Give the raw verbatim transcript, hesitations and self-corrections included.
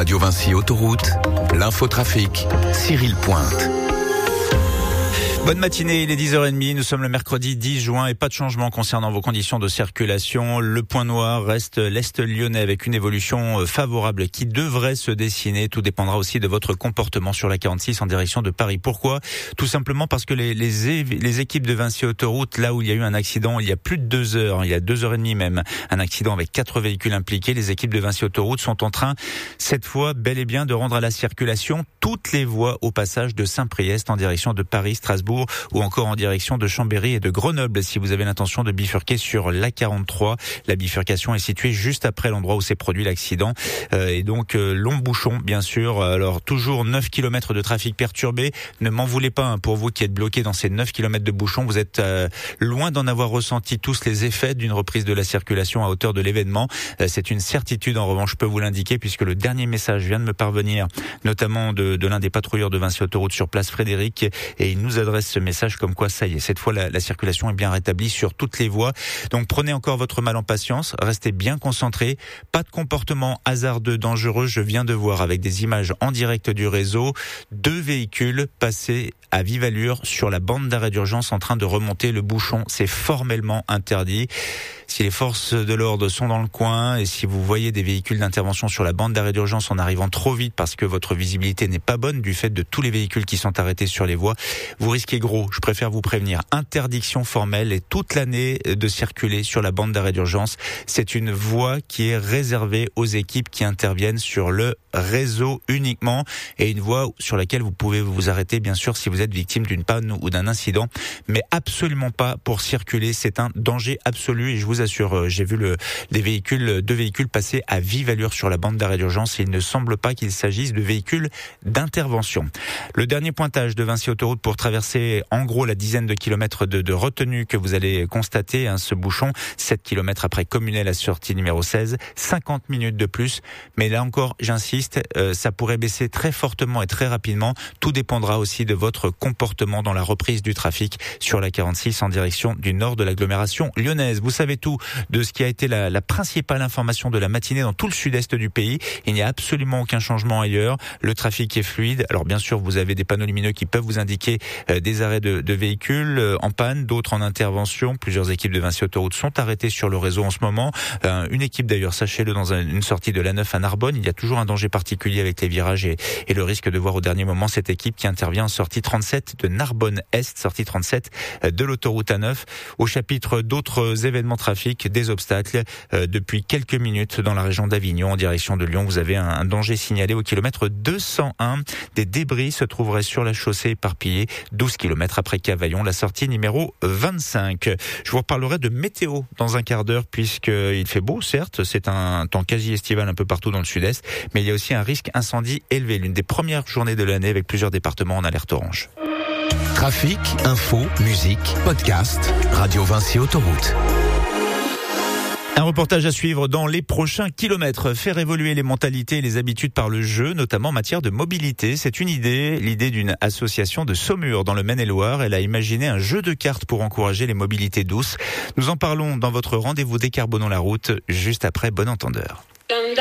Radio Vinci Autoroute, l'infotrafic, Cyril Pointe. Bonne matinée, il est dix heures trente, nous sommes le mercredi dix juin et pas de changement concernant vos conditions de circulation. Le point noir reste l'Est lyonnais avec une évolution favorable qui devrait se dessiner. Tout dépendra aussi de votre comportement sur la quarante-six en direction de Paris. Pourquoi ? Tout simplement parce que les, les, les équipes de Vinci Autoroute, là où il y a eu un accident il y a plus de deux heures, il y a deux heures trente même, un accident avec quatre véhicules impliqués, les équipes de Vinci Autoroute sont en train, cette fois, bel et bien de rendre à la circulation toutes les voies au passage de Saint-Priest en direction de Paris, Strasbourg, ou encore en direction de Chambéry et de Grenoble si vous avez l'intention de bifurquer sur l'A quarante-trois. La bifurcation est située juste après l'endroit où s'est produit l'accident euh, et donc euh, long bouchon bien sûr. Alors toujours neuf kilomètres de trafic perturbé. Ne m'en voulez pas hein, pour vous qui êtes bloqués dans ces neuf kilomètres de bouchon. Vous êtes euh, loin d'en avoir ressenti tous les effets d'une reprise de la circulation à hauteur de l'événement. Euh, c'est une certitude en revanche, je peux vous l'indiquer puisque le dernier message vient de me parvenir notamment de, de l'un des patrouilleurs de Vinci Autoroute sur place Frédéric et il nous adresse ce message comme quoi ça y est, cette fois la, la circulation est bien rétablie sur toutes les voies. Donc prenez encore votre mal en patience, restez bien concentrés, pas de comportement hasardeux, dangereux. Je viens de voir avec des images en direct du réseau, deux véhicules passer à vive allure sur la bande d'arrêt d'urgence en train de remonter le bouchon. C'est formellement interdit. Si les forces de l'ordre sont dans le coin et si vous voyez des véhicules d'intervention sur la bande d'arrêt d'urgence en arrivant trop vite parce que votre visibilité n'est pas bonne du fait de tous les véhicules qui sont arrêtés sur les voies, vous risquez gros. Je préfère vous prévenir. Interdiction formelle et toute l'année de circuler sur la bande d'arrêt d'urgence. C'est une voie qui est réservée aux équipes qui interviennent sur le réseau uniquement et une voie sur laquelle vous pouvez vous arrêter bien sûr si vous êtes victime d'une panne ou d'un incident, mais absolument pas pour circuler. C'est un danger absolu et je vous assure, j'ai vu le, des véhicules, deux véhicules passer à vive allure sur la bande d'arrêt d'urgence et il ne semble pas qu'il s'agisse de véhicules d'intervention. Le dernier pointage de Vinci Autoroute pour traverser en gros la dizaine de kilomètres de, de retenue que vous allez constater, hein, ce bouchon, sept kilomètres après Communel à sortie numéro seize, cinquante minutes de plus, mais là encore, j'insiste, euh, ça pourrait baisser très fortement et très rapidement. Tout dépendra aussi de votre comportement dans la reprise du trafic sur la quarante-six en direction du nord de l'agglomération lyonnaise. Vous savez tout de ce qui a été la, la principale information de la matinée dans tout le sud-est du pays. Il n'y a absolument aucun changement ailleurs. Le trafic est fluide. Alors bien sûr, vous avez des panneaux lumineux qui peuvent vous indiquer euh, des arrêts de, de véhicules euh, en panne, d'autres en intervention. Plusieurs équipes de Vinci Autoroute sont arrêtées sur le réseau en ce moment. Euh, une équipe d'ailleurs, sachez-le, dans un, une sortie de l'A neuf à Narbonne. Il y a toujours un danger particulier avec les virages et, et le risque de voir au dernier moment cette équipe qui intervient en sortie trente-sept de Narbonne-Est, sortie trente-sept de l'autoroute A neuf. Au chapitre d'autres événements trafic, des obstacles. Euh, depuis quelques minutes dans la région d'Avignon, en direction de Lyon, vous avez un, un danger signalé au kilomètre deux cent un. Des débris se trouveraient sur la chaussée éparpillée, douze kilomètres après Cavaillon, la sortie numéro vingt-cinq. Je vous reparlerai de météo dans un quart d'heure, puisqu'il fait beau, certes, c'est un temps quasi estival un peu partout dans le sud-est, mais il y a aussi un risque incendie élevé. L'une des premières journées de l'année avec plusieurs départements en alerte orange. Trafic, info, musique, podcast, Radio Vinci Autoroute. Un reportage à suivre dans les prochains kilomètres. Faire évoluer les mentalités et les habitudes par le jeu, notamment en matière de mobilité. C'est une idée, l'idée d'une association de Saumur dans le Maine-et-Loire. Elle a imaginé un jeu de cartes pour encourager les mobilités douces. Nous en parlons dans votre rendez-vous Décarbonons la route, juste après Bon Entendeur.